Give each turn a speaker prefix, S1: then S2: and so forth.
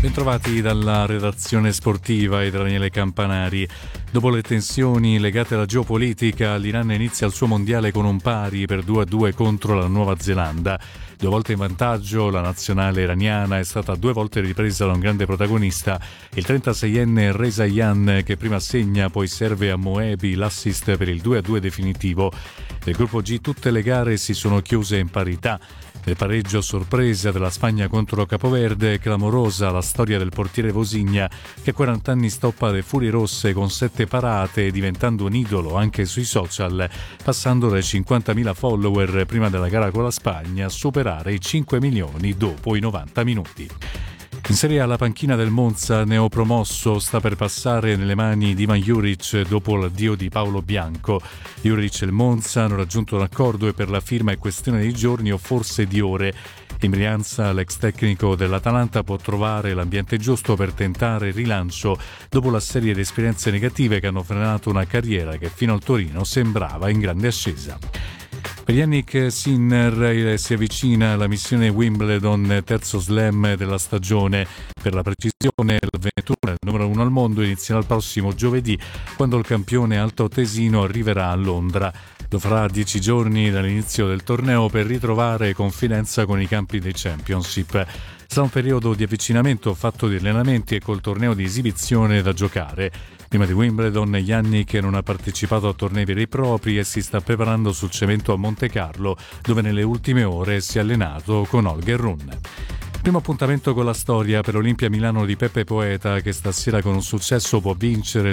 S1: Bentrovati dalla redazione sportiva e da Daniele Campanari. Dopo le tensioni legate alla geopolitica, l'Iran inizia il suo mondiale con un pari per 2-2 contro la Nuova Zelanda. 2 volte in vantaggio, la nazionale iraniana è stata 2 volte ripresa da un grande protagonista, il 36enne Reza Jan, che prima segna, poi serve a Moebi l'assist per il 2-2 definitivo. Nel gruppo G tutte le gare si sono chiuse in parità. Nel pareggio a sorpresa della Spagna contro Capoverde, clamorosa la storia del portiere Vosigna, che a 40 anni stoppa le furie rosse con 7 parate, diventando un idolo anche sui social, passando dai 50.000 follower prima della gara con la Spagna a superare i 5 milioni dopo i 90 minuti. In Serie A la panchina del Monza, neopromosso, sta per passare nelle mani di Ivan Juric dopo l'addio di Paolo Bianco. Juric e il Monza hanno raggiunto un accordo e per la firma è questione di giorni o forse di ore. In Brianza l'ex tecnico dell'Atalanta può trovare l'ambiente giusto per tentare il rilancio dopo la serie di esperienze negative che hanno frenato una carriera che fino al Torino sembrava in grande ascesa. Per Yannick Sinner si avvicina la missione Wimbledon, terzo slam della stagione. Per la precisione, l'avventura, il numero 1 al mondo, inizierà il prossimo giovedì, quando il campione altoatesino arriverà a Londra. Lo farà a 10 giorni dall'inizio del torneo per ritrovare confidenza con i campi dei Championship. Sarà un periodo di avvicinamento fatto di allenamenti e col torneo di esibizione da giocare. Prima di Wimbledon, Yannick non ha partecipato a tornei veri e propri e si sta preparando sul cemento a Monte Carlo, dove nelle ultime ore si è allenato con Holger Rune. Primo appuntamento con la storia per Olimpia Milano di Peppe Poeta, che stasera con un successo può vincere